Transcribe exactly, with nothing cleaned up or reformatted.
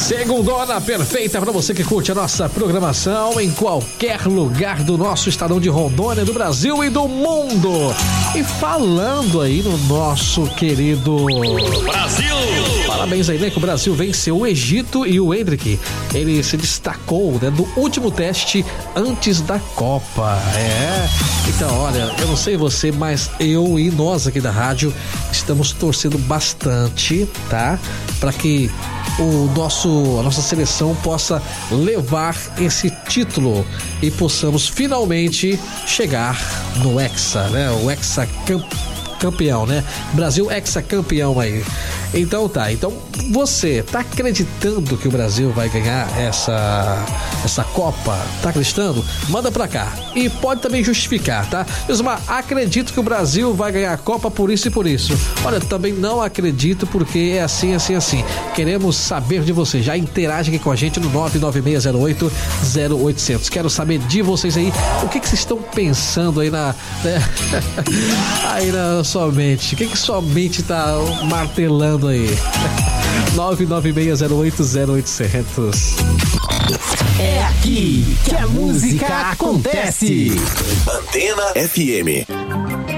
Segundona perfeita para você que curte a nossa programação em qualquer lugar do nosso estadão de Rondônia, do Brasil e do mundo. E falando aí no nosso querido Brasil, parabéns aí, né, que o Brasil venceu o Egito e o Endrick, ele se destacou, né, do último teste antes da Copa. É, então olha, eu não sei você, mas eu e nós aqui da rádio estamos torcendo bastante, tá? Para que o nosso, a nossa seleção possa levar esse título e possamos finalmente chegar no Hexa, né? O Hexa campeão, né? Brasil hexacampeão aí. Então tá, então você tá acreditando que o Brasil vai ganhar essa essa Copa? Tá acreditando? Manda pra cá. E pode também justificar, tá? Ismar, acredito que o Brasil vai ganhar a Copa por isso e por isso. Olha, também não acredito porque é assim, assim, assim. Queremos saber de você. Já interage aqui com a gente no nove nove seis zero oito zero oito zero zero. Quero saber de vocês aí, o que que vocês estão pensando aí na... Né? aí na sua mente. O que que sua mente tá martelando aí? nove nove seis zero oito zero oito zero zero. É aqui que a música acontece. Antena F M.